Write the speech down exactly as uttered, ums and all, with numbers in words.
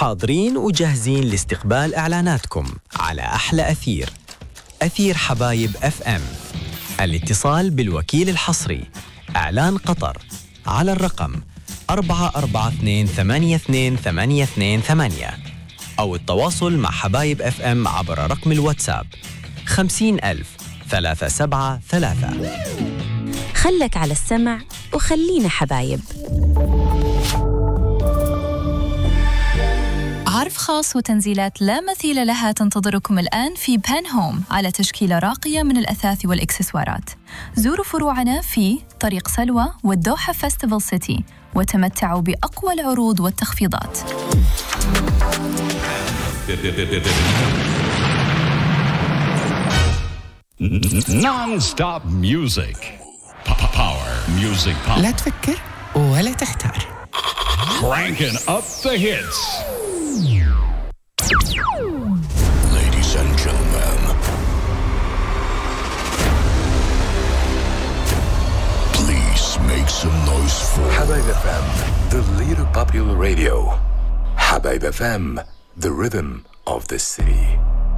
حاضرين وجاهزين لاستقبال إعلاناتكم على أحلى أثير أثير حبايب أف أم. الاتصال بالوكيل الحصري إعلان قطر على الرقم أربعة أربعة اثنين ثمانية اثنين ثمانية اثنين ثمانية أو التواصل مع حبايب أف أم عبر رقم الواتساب خمسين ألف ثلاثة سبعة ثلاثة. خلك على السمع وخلينا حبايب. عرض خاص وتنزيلات لا مثيل لها تنتظركم الآن في بان هوم على تشكيلة راقية من الأثاث والإكسسوارات. زوروا فروعنا في طريق سلوى والدوحة فيستيفال سيتي وتمتعوا بأقوى العروض والتخفيضات. Non-stop music. Power music. لا تفكر ولا تحتار. Cranking up the hits. Ladies and gentlemen, please make some noise for Habaib F M, the leader popular radio. Habaib F M, the rhythm of the city.